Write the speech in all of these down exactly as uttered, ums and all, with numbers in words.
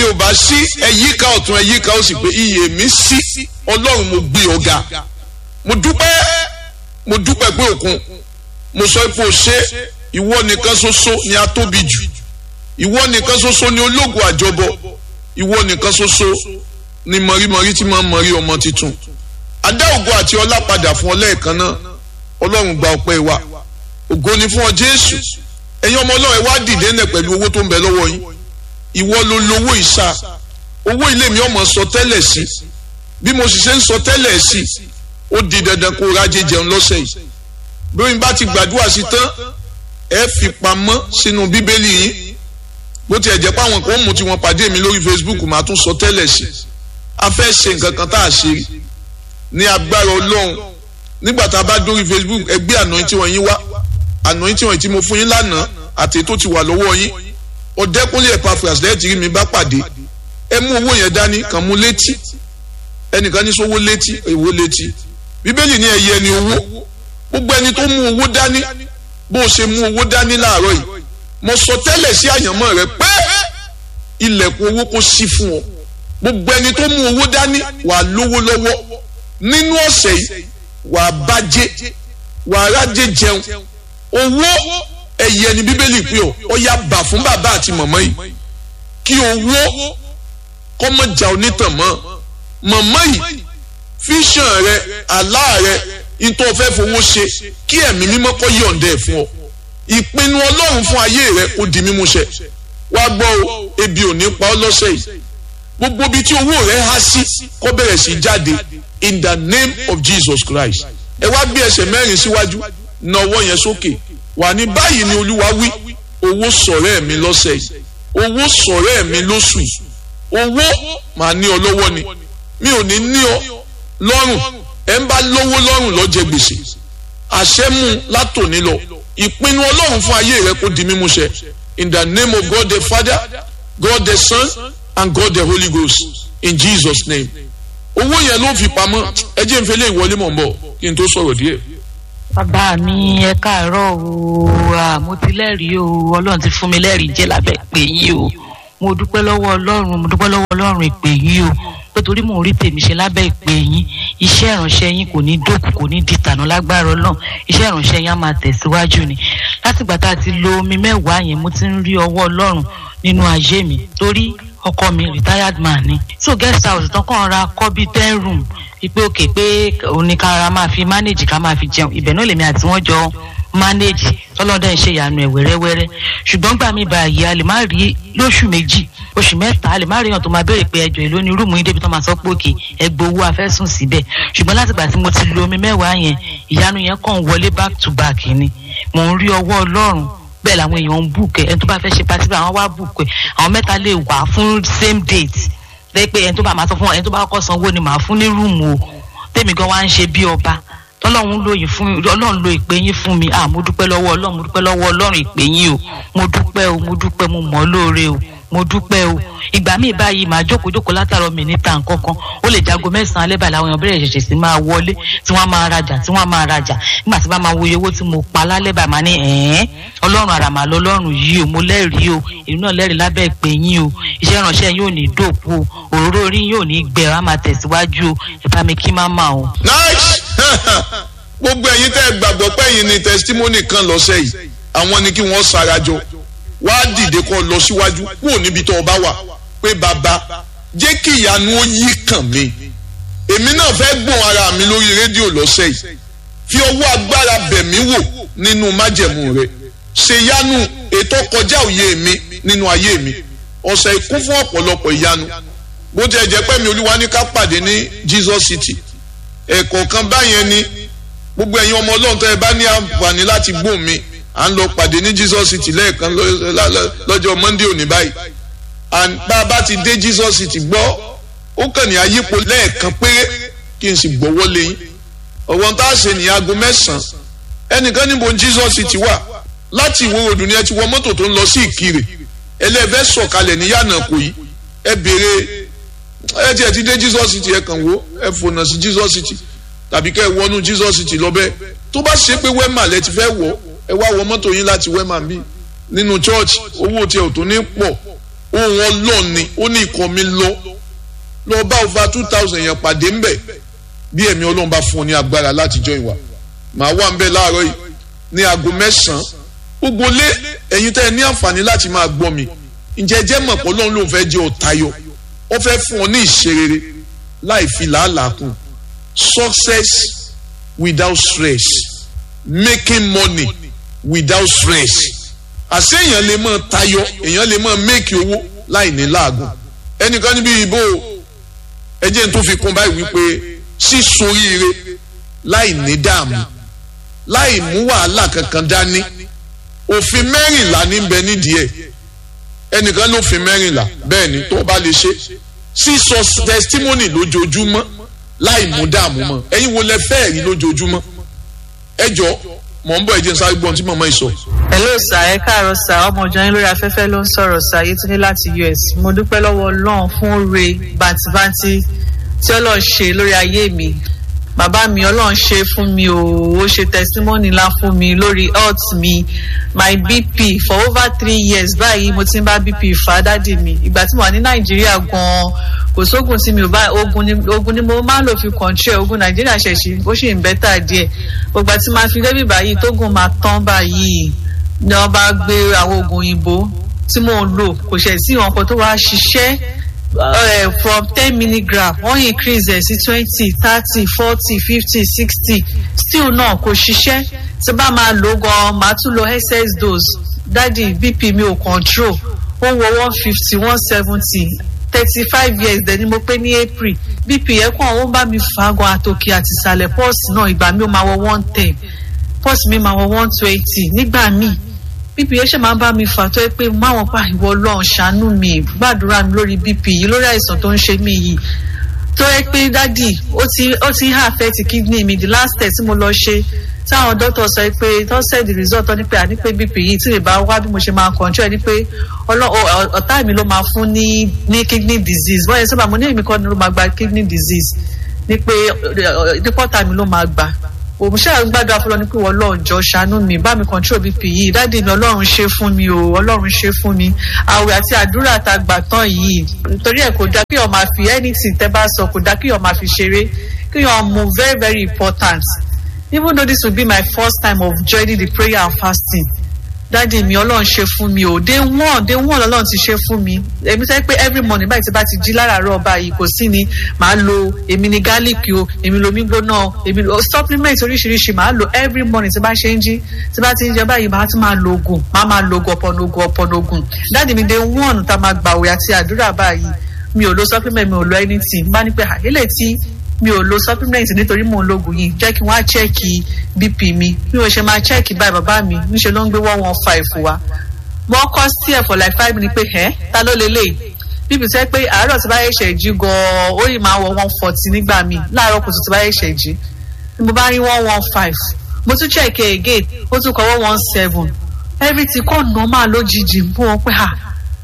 ò bá sí ẹ̀yíká ọ̀tún ẹ̀yíká ó sì pé iyè mi sí ọlọ́run mo gbé ọ̀gá mo dúpẹ́ mo dúpẹ́ pé òkun mo sọ pé o ṣe ìwọ nìkan ṣoṣo ni a tóbi jù ìwọ nìkan ṣoṣo ni ológun àjọbọ ìwọ nìkan ṣoṣo ni mọ̀rímọ̀rí tí máa ń mọ̀rí ọmọ tuntun adá ògo àti ọlá padà fún ọ lẹ́ẹ̀kan náà ọlọ́run gba ọpẹ́ wa ògo ni fún ọ jésù ẹ̀yin ọmọ ọlọ́run ẹ wá dìde ńlẹ̀ pẹ̀lú owó tó ń bẹ lọ́wọ́ yín ìwọ ló lówó ìsà owó ilé mi ọmọ sọ tẹ́lẹ̀ sí bí mo sì ṣe ń sọ tẹ́lẹ̀ sí ó di dandan kó rájẹ jẹun lọ́sẹ̀ yìí bí wọ́n bá ti gbàdúrà sí tán ẹ fi pamọ́ sínú bíbélì yín bó tiẹ̀ jẹ́ pé àwọn kan mú tí wọ́n pàdé mi lórí Facebook máa tún sọ tẹ́lẹ̀ sí a fẹ́ ṣe nǹkan kan tá a ṣe rí ní agbára ọlọ́run nígbà tá a bá dórí Facebook ẹgbẹ́ anointing wọ̀nyí wá anointing wọ̀nyí tí mo fún yín lánàá àti tó ti wà lọ́wọ́ yín ọ̀dẹ́kúnlé Epaphras lẹ́yìn tí mi bá pàdé ẹ mú owó yẹn dání kàn mú létí ẹnìkan ní sówó létí èwo létí bíbélì ní ẹyẹ ni owó gbogbo ẹni tó mú owó dání bó o ṣe mú owó dání láàárọ̀ yìí mo sọ tẹ́lẹ̀ sí àyànmọ́ rẹ pé ilẹ̀kùn owó kó ṣí fún ọ gbogbo ẹni tó mú owó dání wà lówó lọ́wọ́ nínú ọ̀sẹ̀ yìí wà bàjẹ́ wà rájẹ jẹun owó ẹ̀yẹ ni bíbélì pé ọ ọ yá bà fún bàbá àti màmá yìí kí owó kọ́mọ̀jà onítàn mọ́ màmá yìí fíṣàn rẹ àlá rẹ nítorí fẹ́ fowó ṣe kí ẹ̀mí mímọ́ kó yọ̀ǹda ẹ̀ fún ọ ìpinnu ọlọ́run fún ayé rẹ kó di mímúṣẹ wá gbọ́ o ebi ò ní pa ọ́ lọ́sẹ̀ yìí gbogbo ibi tí owó rẹ há sí kó bẹ̀rẹ̀ sí jáde in the name of Jesus Christ ẹ wá gbé ẹsẹ̀ mẹ́rin síwájú na ọwọ́ yẹn sókè wà ní báyìí ni olúwa wí owó sọ̀rẹ́ mi lọ́sẹ̀ yìí owó sọ̀rẹ́ mi lóṣù yìí owó màá ní ọ lọ́wọ́ ni mi ò ní ní ọ lọ́rùn ẹ̀ ń bá lówó lọ́rùn ló jẹ gbèsè àṣẹ mú látòní lọ ìpinnu ọlọ́run fún ayé rẹ kó di mímúṣẹ in the name of God the Father God the Son and God the Holy Ghost in Jesus name owó yẹn ló fi pamọ́ ẹ jẹ́ n fẹ́ lé ìwọlé mọ̀ ń bọ̀ kí n tó sọ̀rọ̀ díẹ̀. bàbá mi ẹ káàárọ̀ o mo ti lẹ́rìí o ọlọ́run ti fún mi lẹ́rìí jẹ́ lábẹ́ ìpè yìí o mo dúpẹ́ lọ́wọ́ ọlọ́run mo dúpẹ́ lọ́wọ́ ọlọ́run ìpè yìí o nítorí mò ń rí tèmi ṣe lábẹ́ ìpè yín iṣẹ́ ìránṣẹ́ yín kò ní dókù kò ní dìtànà lágbára ọlọ́run iṣẹ́ ìránṣẹ́ yín á máa tẹ̀síwájú ni látìgbà tá a ti lo omi mẹ́wàá yẹn mo ti ń rí ọwọ́ ọlọ́run nínú ayé mi torí ọkọ mi retired man ni so guest house tán kàn ra kọ́ bíi ten room pípé òkè pé oníkàrà máa fi manage ká máa fi jẹun ibẹ̀ náà lèmi àti wọ́n jọ manage tọ́lọ́dẹ̀ ń ṣe ìyanu ẹ̀ wẹ́rẹ́wẹ́rẹ́ ṣùgbọ́n gbà mí báyìí a lè má rí lóṣù méjì oṣù mẹ́ta a lè má rí èèyàn tó máa béèrè pé ẹjọ́ èló ni rúùmù yín débi tó máa sọ pé òkè ẹgbẹ́ owó afẹ́sùn síbẹ̀ ṣùgbọ́n látìgbà tí mo ti lo omi mẹ́wàá yẹn ìyanu yẹn kàn wọlé back to back ni mò ń rí ọwọ́ ọlọ́run bẹ́ẹ̀ làwọn èèyàn ń bùkẹ́ ẹni tó bá fẹ́ ṣe pàtí àwọn wá bùkẹ́ àwọn mẹ́ta lè wà fún same date lẹ́yìn pé ẹni tó bá máa sọ fún ẹni tó bá kọ́ sanwó ni màá fún ní rúùmù o tèmi gan wá ń ṣe bí ọba tọ́lọ́run lóyìn fún ọlọ́run lo ìpè yín fún mi ah mo dúpẹ́ lọ́wọ́ ọlọ́run mo dúpẹ́ lọ́wọ́ ọlọ́run ìpè yín o mo dúpẹ́ o mo dúpẹ́ mo mọ̀ ọ́ lóore o mo dúpẹ́ o ìgbà míì báyìí màá jókòó jókòó látàrọ mi níta nǹkan kan ó lè jago mẹ́sàn-án alẹ́ báyìí làwọn èèyàn bẹ̀rẹ̀ ṣẹ̀ṣẹ̀ sí máa wọlé tí wọ́n máa rajà tí wọ́n máa rajà nígbà tí bá máa wo iye owó tí mo pa lálẹ́ báyìí máa ní ẹ̀ẹ́n ọlọ́run àràmà lọ́lọ́run yìí o mo lẹ́rìí o èmi náà lẹ́rìí lábẹ́ ìpè yín o iṣẹ́ ìránṣẹ́ yóò ní dòpò o òróró orí yóò ní gbẹ á máa tẹ̀síwájú o ẹ bá mi kí má mà o. nice gbogbo ẹ̀yin tẹ́ gbàgbọ́ pé ẹ̀yin ni testimony kan lọ́sẹ̀ yìí àwọn ni kí wọ́n sarajọ wá dìde kó lọ síwájú kúrò níbi tó o bá wà pé bàbá jẹ́ kí ìyanu ó yí kàn mí èmi náà fẹ́ gbọ́n ara mi lórí rédíò lọ́sẹ̀ yìí fi ọwọ́ agbára bẹ̀ mí wò nínú májẹ̀mú rẹ̀ ṣe ìyanu ètò kọjá òye mi nínú ayé mi ọ̀sẹ̀ ìkún fún ọ̀pọ̀lọpọ̀ ìyanu bó ti ẹ̀ jẹ́ pé mi olúwa ní ká pàdé ní Jesus City ẹ̀kọ́ kan báyẹn ni gbogbo ẹ̀yin ọmọ ọlọ́run tó ẹ bá ní àǹfààní láti gbóhùn mi à ń lọ pàdé ní Jesus City lẹ́ẹ̀kan lọ́jọ́ Monday òní báyìí and bá a bá ti dé Jesus City gbọ́ ó kàn ní ayípo lẹ́ẹ̀kan péré kí n sì gbọ́wọ́ lé yín ọ̀wọ́n tá a ṣe ní aago mẹ́sàn-án ẹnìkan níbo Jesus City wà láti Ìwó Road ni ẹ ti wọ mọ́tò tó ń lọ sí Ìkirè ẹlẹ́fẹ́ sọ̀kalẹ̀ ní yànnà kò yí ẹ béèrè ẹ tiẹ̀ ti dé Jesus City ẹ kàn wò ẹ fònà sí Jesus City tàbí kẹ́ ẹ wọnú Jesus City lọ́bẹ̀ tó bá ṣe pé wẹ́mà lẹ ti fẹ́ wọ̀ ẹ wá wọ mọ́tò yín láti wẹ́mà bí nínú church owó tí ẹ ò tó ní pọ̀ ohun ọlọ́run ni ó ní ikọ̀ mi lọ lọ bá over two thousand yẹn pàdé ńbẹ̀ bí ẹ̀mí ọlọ́run bá fún ọ ní agbára láti join wa màá wà ńbẹ̀ láàárọ̀ yìí ní aago mẹ́sàn-án gbogbo lé ẹ̀yin tẹ́ ẹ ní àǹfààní láti máa gbọ́ mi ǹjẹ́ jẹ́ mọ̀ pé ọlọ́run ló ń fẹ́ jẹ́ ọ̀tayọ̀ ó fẹ́ fún ọ ní ìṣerere láì fi làálàá kù success without stress making money without stress àṣé èèyàn lè máa tayọ èèyàn lè máa make owó láì ní láàgùn ẹnìkan níbi ìbò ẹjẹ tó fi kún báyìí wípé sísoríire láì ní dààmú láì mú wàhálà kankan dání òfin mẹ́rìnlá ní bẹ nídìí ẹ̀ ẹnìkan ló fi mẹ́rìnlá bẹ́ẹ̀ ni tó bá lè ṣe sísọ testimony lójoojúmọ́ láì mú dààmú mọ́ ẹ̀yin wo lẹ fẹ́ rí lójoojúmọ́ ẹ jọ mọ̀ ń bọ̀ ẹ̀jẹ̀ sáré gbọ́n tí màmá yìí sọ. hello sir ẹ káàárọ̀ sir ọmọ ọjọ́ yín lórí afẹ́fẹ́ ló ń sọ̀rọ̀ sir Yétúndé láti U S mo dúpẹ́ lọ́wọ́ Ọlọ́run fún oore bàǹtìbàǹtì tí Ọlọ́run ṣe lórí ayé mi bàbá mi Ọlọ́run ṣe fún mi o ó ṣe testimony ńlá fún mi lórí health mi my B P for over three years báyìí mo ti ń bá B P fà dádì mi ìgbà tí mo wà ní Nàìjíríà gan-an kò sógun tí mi ò bá ogun ni ogun ni mo máa ń lò fi control ogun Nàìjíríà ṣẹ̀ṣì ó sì ń bẹ́tà díẹ̀ gbogbo àti máa fi débì báyìí tógun máa tán báyìí ni wọ́n bá gbé àwọn oògùn òyìnbó tí mò ń lò kò ṣẹ̀ sí ìwọ̀n kan tó wá ṣiṣẹ́ uh, from ten milligram wọ́n increase ẹ̀ sí twenty thirty forty fifty sixty still náà kò ṣiṣẹ́ tí bá máa lò gan máa tún lo excess dose dádì B P mi ò control ó wọ one fifty one seventy thirty five years dẹ̀ ni mo pé ní April B P yẹn kàn ó bá mi fàágàn àtòkè àti ìsàlẹ̀ pọ́ọ̀sì náà ìgbà mi ó máa wọ one ten pọ́ọ̀sì mi máa wọ one twenty nígbà míì B P yẹn ṣe máa ń bá mi fà tó yẹ pé máwọn pa ìwọ Ọlọ́run ṣàánú mi gbàdúrà mi lórí B P yìí lórí àìsàn tó ń ṣe mí yìí tó yẹ pé dádì ó ti ó ti ń affect kidney mi the last test tí mo lọ ṣe táwọn doctor sọ pé tó ṣe the result ní pé àní pé B P yìí tí lè bá wá bí mo ṣe máa control ní pé ọ̀tá mi ló máa fún ní ní kidney disease wọ́n yẹn sábà mo ní èmi kọ́ ni ló máa gba kidney disease ní pé dípọ́tà mi ló máa gbà òmùṣẹ́ àwọn gbàdúrà fún lọ ní pé wọ́n lọ́ọ̀ jọ ṣàánú mi bá mi control B P yìí dáàdì mi Ọlọ́run ṣe fún mi o Ọlọ́run ṣe fún mi àwẹ̀ àti àdúrà tá a gbà tán yìí nítorí ẹ̀ kò dá kí o máa fi anything tẹ́ bá sọ kò dá kí o máa fi ṣeré kí o mú very very important even though this will be my first time of joining the prayer and fasting dáàdì mi Ọlọ́run ṣe fún mi o day one day one Ọlọ́run ti ṣe fún mi èmi sẹ́ pé every morning báyìí tí bá ti jí láràárọ̀ báyìí kò sí ni màá lo èmi ni garlic o èmi lo omi gbóná èmi lo supplement oríṣiríṣi màá lo every morning tí bá ṣe ń jí tí bá ti ń jẹ báyìí màá tún máa lo oògùn màá máa lo oògùn ọ̀pọ̀ oògùn ọ̀pọ̀ oògùn dáàdì mi day one tá máa gbàwé àti àdúrà báyìí mi ò lo supplement mi ò lo anything bá ní pé àyẹ̀lẹ̀ tí mi ò lo supplement nítorí mò ń lògùn yìí jẹ́ kí wọ́n á chẹ́ẹ̀kì B P mi bí wọ́n ṣe máa chẹ́ẹ̀kì báyìí bàbá mi níṣẹ́ ló ń gbé one one five wa mo kọ́ sí ẹ̀ for like five minutes pé ẹ́ ta ló lélẹ̀ B P sẹ́ pé àárọ̀ tí bá yẹ ṣẹ̀ jí gan-an ó yìí máa wọ one forty nígbà míì láàárọ̀ kùtù tí bá yẹ ṣẹ̀ jí mo bá rí one one five mo tún chẹ́ẹ̀kì again ó tún kọ́ one one seven everything kọ́ normal lójijì mú wọn pé ha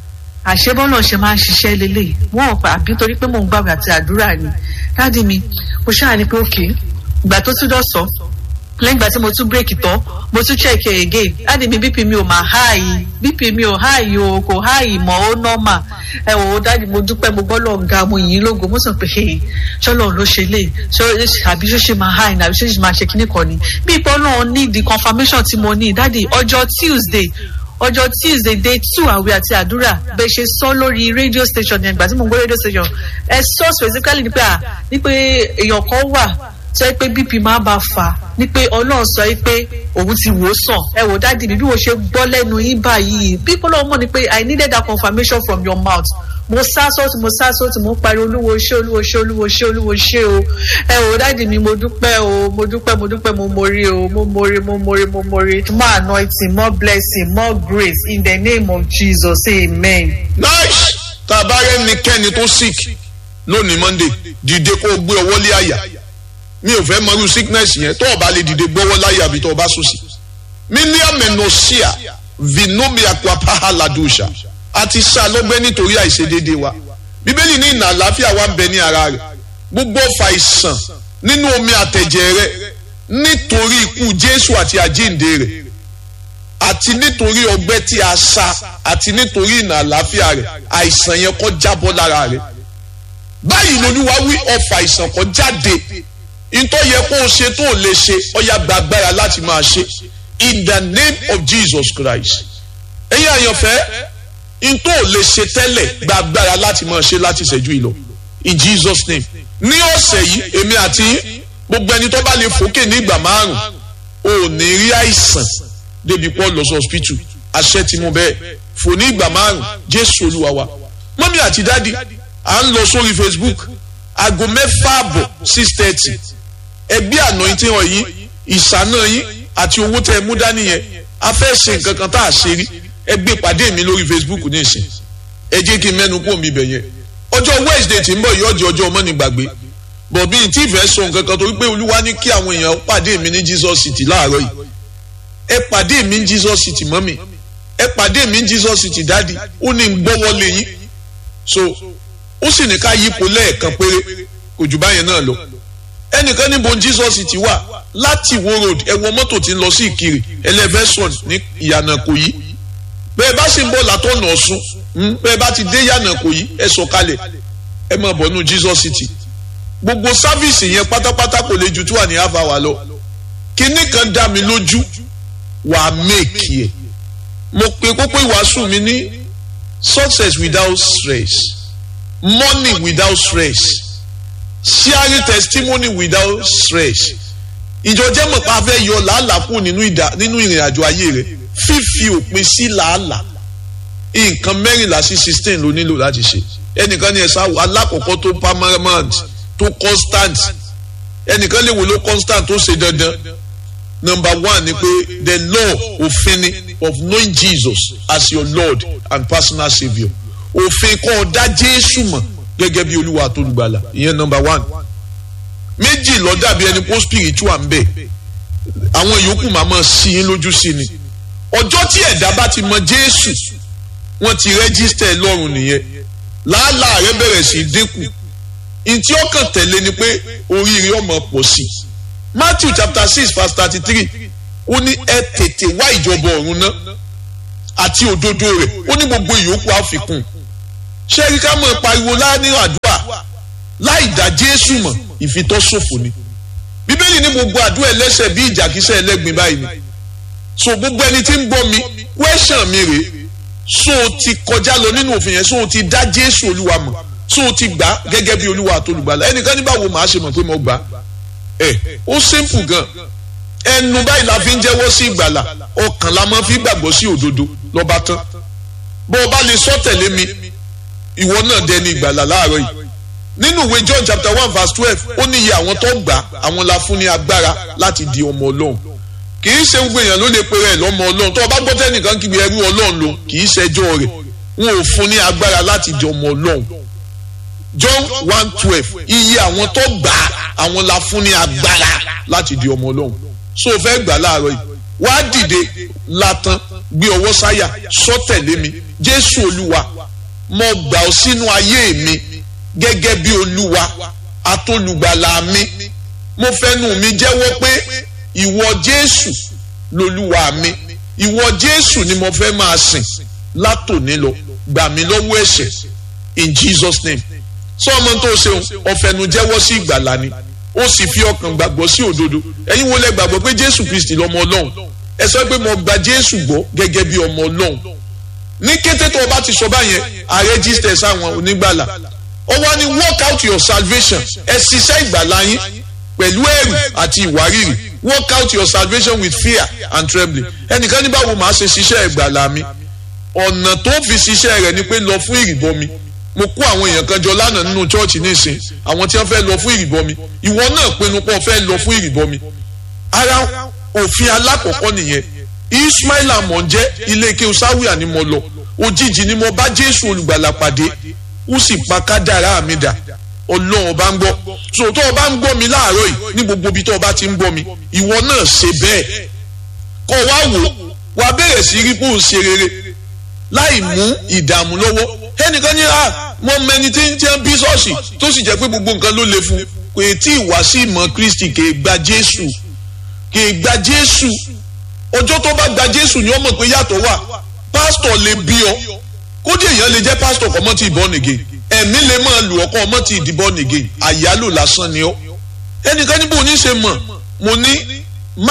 àṣebọ́nà ṣe máa ń ṣiṣẹ́ lélẹ̀ wọ́n pa àbí torí pé mò ń gbàgbé àti àdúrà ni dáàdì mi mo ṣáà ní pé òkè ìgbà tó tún dọ̀sán lẹ́yìn ìgbà tí mo tún bírèkì tán mo tún check ẹ̀ again dáàdì mi B P mi ò máa háàyè B P mi ò háàyè o kò háàyè mọ́ ó nọ́mà ẹ wò ó dáàdì mo dúpẹ́ mo gbọ́ lọ́ọ̀ ga mo yìn lógo mo sọ pé ṣọ́lọ́ ló ṣe lè àbí ṣó ṣe máa háàyè àbí ṣó ṣe máa ṣe kíní kan ni bí ipò náà ní the confirmation tí mo ní dáàdì ọjọ́ Tuesday ọjọ́ Tuesday day two àwẹ̀ àti àdúrà bẹ́ẹ̀ ṣe sọ lórí radio station yẹn ìgbà tí mo ń gbọ́ radio station ẹ sọ specifically ní pé à ní pé èèyàn kan wà sọ pé B P máa bá fà ní pé Ọlọ́run sọ pé òun ti wò ó sàn ẹ wò dáàdì mi bí mo ṣe gbọ́ lẹ́nu yín báyìí bí Ọlọ́run mọ̀ ni pé I needed that confirmation from your mouth mo sá sọ́ọ̀tì mo sá sọ́ọ̀tì mo pariwo olúwo ṣé olúwo ṣé olúwo ṣé olúwo ṣé o ẹ wò dáàdì mi mo dúpẹ́ o mo dúpẹ́ mo dúpẹ́ mo mórí o mo mórí mo mórí mo mórí more anointing more blessing more grace in the name of Jesus amen. nice tàbárẹ́ nìkẹ́ni tó sick lónìí Monday dìde kó gbé ọwọ́ lé àyà mi ò fẹ́ mọ̀rú sickness yẹn tó o bá lè dìde gbọ́wọ́ láyà àbí tó o bá sùn sí. mílíọ̀nù mẹ́nọ̀ọ́síà vinomia kwapaha ladusha àti sá lọ́gbẹ́ nítorí àìṣedéédé wa bíbélì ní ìnà àlàáfíà wa ń bẹ ní ara rẹ̀ gbogbo fa ìsàn nínú omi àtẹ̀jẹ̀ rẹ̀ nítorí ikú Jésù àti àjíǹde rẹ̀ àti nítorí ọgbẹ́ tí a ṣá àti nítorí ìnà àlàáfíà rẹ̀ àìsàn yẹn kó jábọ́ lára rẹ̀. báyìí lolúwa wí, ọfà àìsàn kó jáde. ìtọ́ yẹ kó o ṣe tó o lè ṣe ó yá gba agbára láti máa ṣe in the name of Jesus Christ. ẹ̀yin àyànfẹ́ ìtọ́ ò lè ṣe tẹ́lẹ̀ gba agbára láti máa ṣe láti ṣẹ́jú ìlọ in Jesus name. ní ọ̀sẹ̀ yìí èmi àti gbogbo ẹni tó bá lè fòkè ní ìgbà márùn ò ní rí àìsàn débi pọ́ lọ sí hospital. àṣẹ tí mo bẹ́ẹ̀ fò ní ìgbà márùn Jésù Olúwa wa. mọ́mí àti dádì à ń lọ sórí Facebook aago mẹ́fà àbọ̀ six thirty ẹgbẹ́ anointing ọ̀ yìí ìṣáná yín àti owó tẹ́ ẹ mú dání yẹn a fẹ́ ṣe nǹkan kan tá a ṣe rí ẹgbẹ́ pàdé mi lórí Facebook ní ìsìn ẹ jẹ́ kí n mẹ́nu kó mi bẹ̀ yẹn. ọjọ́ Wednesday tí ń bọ̀ yóò di ọjọ́ ọmọ ní gbàgbé bọ̀bí tí ìfẹ́ sọ nǹkan kan torí pé Olúwa ní kí àwọn èèyàn pàdé mi ní Jesus City láàárọ̀ yìí. ẹ pàdé mi ní Jesus City mọ́mì ẹ pàdé mi ní Jesus City dádì ó ní gbọ́wọ́lé yín so ó sì ní ká yípo lẹ́ẹ̀kan péré kò jù báyẹn náà lọ. ẹnìkan níbo Jesus City wà láti Ìwó road ẹ wọ mọ́tò tí ń lọ sí Ìkirè elevation ní ìyànà Ìkòyí bẹ́ẹ̀ bá sì ń bọ̀ látọ̀nà Ọ̀ṣun bẹ́ẹ̀ bá ti dé ìyànà Ìkòyí ẹ sọ̀kalẹ̀ ẹ máa bọ̀ nù Jesus City. gbogbo sáfíìsì yẹn pátápátá kò lè ju two and a half hour lọ. kinní kan dá mi lójú wà á méèkì ẹ̀. mo pe kókó ìwàásù mi ní success without stress, money without stress, sharing testimony without stress. ìjọ jẹ́ mọ̀ pa fẹ́ yọ làálàá kù nínú ìrìn àjò ayé rẹ̀ fífi òpin sí làálàá. nǹkan mẹ́rìnlá sí sixteen ló nílò láti ṣe. ẹnìkan ní ẹ̀sà alákọ̀ọ́kọ́ tó permanent tó constant ẹnìkan lè wò ló constant tó ṣe dandan. number one ni pé the law òfin ni of knowing Jesus as your Lord and personal saviour. òfin kọ́ ọ dá Jésù mọ̀ gẹ́gẹ́ bí Olúwa àtolùgbàlà ìyẹn number one. méjì ló dàbí ẹni pé spiritual ń bẹ àwọn yòókù máa máa sí yín lójú sí ni. ọjọ́ tí ẹ̀dá bá ti mọ Jésù wọ́n ti rẹ́gísítẹ̀ lọ́rùn nìyẹn làálàá rẹ bẹ̀rẹ̀ sí dínkù. ntí ọkàn tẹ̀lé ni pé oríire ọmọ pọ̀ sí i. Matthew chapter six verse thirty-three ó ní ẹ tètè wá ìjọba ọ̀run náà àti òdodo rẹ̀ ó ní gbogbo ìyókù àfikún. ṣé ẹ̀rí ká mọ̀ pariwo láàrin àdúrà láì dá Jésù mọ̀ ìfitọ́sòfò ni. Bíbélì ní gbogbo àdúrà ẹlẹ́ṣẹ̀ bí ìjàkísẹ̀ ẹlẹ́gbin báyìí ni. so gbogbo ẹni tí ń gbọ́ mi question mi rèé so ti kọjá lọ nínú òfin yẹn so ti dá Jésù Olúwa mọ̀ so ti gbà gẹ́gẹ́ bí Olúwa àtolùgbàlà. ẹnìkan ní báwo màá ṣe mọ̀ pé mo gbà ẹ ó simple gan ẹnu báyìí la fi ń jẹ́wọ́ sí ìgbàlà ọkàn la máa fi gbàgbọ́ sí òdodo lọ́ba tán. bó o bá lè sọ tẹ̀lé mi ìwọ náà dẹni ìgbàlà láàárọ̀ yìí. nínú ìwé John chapter one verse twelve ó ní iye àwọn tó gbà àwọn la fún ní agbára láti di ọmọ Ọlọ́run. kì í ṣe gbogbo èèyàn ló lè pe rẹ̀ lọ́mọ Ọlọ́run. tó o bá gbọ́ tẹ́nìkan kígbe ẹrú Ọlọ́run lò kì í ṣẹjọ́ rẹ̀ wọn ò fún ní agbára láti di ọmọ Ọlọ́run. John one twelve iye àwọn tó gbà àwọn la fún ní agbára láti di ọmọ Ọlọ́run. so o fẹ́ gbà láàárọ̀ yìí wá dìde látàn gbé ọwọ́ sáyà sọ tẹ̀lé mi Jésù Olúwa mo gbà ọ́ sínú ayé mi gẹ́gẹ́ bí Olúwa àtolùgbàlà mi. mo fẹnu mi jẹ́wọ́ pé ìwọ Jésù lolúwa mi ìwọ Jésù ni mo fẹ́ máa sìn látòní lọ gbà mí lọ́wọ́ ẹ̀ṣẹ̀ in Jesus name. sọ ọmọ tó ṣeun ọ̀fẹ́nu jẹ́wọ́ sí ìgbàlà ni ó sì fi ọkàn gbàgbọ́ sí òdodo. ẹ̀yin wo lẹ gbàgbọ́ pé Jésù Kristi lọ́mọ Ọlọ́run ẹ sọ pé mo gba Jésù gbọ́ gẹ́gẹ́ bí ọmọ Ọlọ́run. ní kété tó o bá ti sọ báyẹn a register sáwọn onígbàlà. ó wá ní work out your salvation ẹ ṣiṣẹ́ ìgbàlà yín pẹ̀lú ẹ̀rù àti ìwárìrì. work out your salvation with fear and trembling. ẹnìkan ní báwo màá ṣe ṣiṣẹ́ ìgbàlà mi ọ̀nà tó fi ṣiṣẹ́ rẹ̀ ni pé lọ fún ìrìbọmi. mo kó àwọn èèyàn kan jọ lánàá nínú chọ́ọ̀chì nísìn àwọn tí wọ́n fẹ́ lọ fún ìrìbọmi ìwọ náà pinnu pé o fẹ́ lọ fún ìrìbọmi. ara òfin alákọ̀ọ́kọ́ nìyẹn. Ismaila mọ̀ ń jẹ́ ilé ike sáwìà ni mo lọ òjijì ni mo bá Jésù olùgbàlà pàdé ó sì pa kádàrá mi dà. Ọlọ́run bá ń gbọ́ so tó o bá ń gbọ́ mi láàárọ̀ yìí ní gbogbo ibi tó o bá ti ń gbọ́ mi ìwọ náà ṣe bẹ́ẹ̀ kọ́ wá wò wá bẹ̀rẹ̀ sí rí kó o ṣe rere láì mú ìdààmú lọ́wọ́. ẹnìkan ní à mọ mẹni tí ń jẹ́ bí ṣọ́ọ̀ṣì tó sì jẹ́ pé gbogbo nǹkan ló le fún kò tí ì wá sí ìmọ̀ Kristi kì í gba Jésù kì í gba Jésù ọjọ́ tó bá gba Jésù ni ó mọ̀ pé yàtọ̀ wà. Pásítọ̀ lè bí ọ kódé èèyàn lè jẹ́ pásítọ̀ kọ́ mọ́ ti born again, ẹ̀mí lè máa lù ọkọ ọmọ ti di born again, àyálò lásán ni ọ. Ẹnìkan níbo ní ṣe mọ̀ mo ní